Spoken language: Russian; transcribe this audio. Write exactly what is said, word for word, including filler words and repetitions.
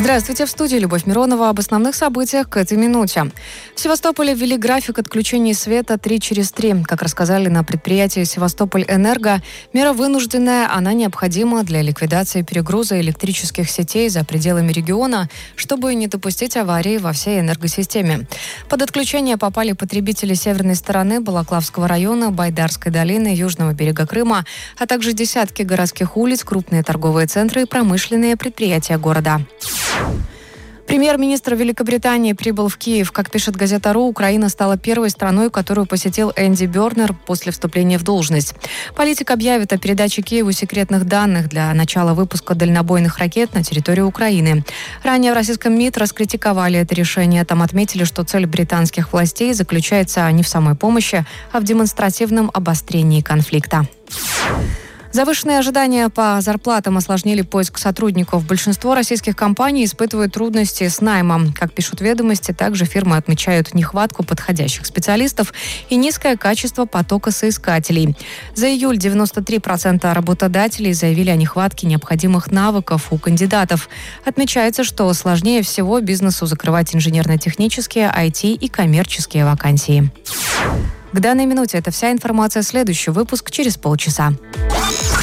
Здравствуйте, в студии Любовь Миронова. Об основных событиях к этой минуте. В Севастополе ввели график отключения света три через три. Как рассказали на предприятии «Севастополь-Энерго», мера вынужденная, она необходима для ликвидации перегруза электрических сетей за пределами региона, чтобы не допустить аварии во всей энергосистеме. Под отключение попали потребители северной стороны Балаклавского района, Байдарской долины, южного берега Крыма, а также десятки городских улиц, крупные торговые центры и промышленные предприятия города. Премьер-министр Великобритании прибыл в Киев. Как пишет газета «Ру», Украина стала первой страной, которую посетил Энди Бернер после вступления в должность. Политик объявит о передаче Киеву секретных данных для начала выпуска дальнобойных ракет на территорию Украины. Ранее в российском МИД раскритиковали это решение. Там отметили, что цель британских властей заключается не в самой помощи, а в демонстративном обострении конфликта. Завышенные ожидания по зарплатам осложнили поиск сотрудников. Большинство российских компаний испытывают трудности с наймом. Как пишут «Ведомости», также фирмы отмечают нехватку подходящих специалистов и низкое качество потока соискателей. За июль девяносто три процента работодателей заявили о нехватке необходимых навыков у кандидатов. Отмечается, что сложнее всего бизнесу закрывать инженерно-технические, ай ти и коммерческие вакансии. К данной минуте это вся информация. Следующий выпуск через полчаса.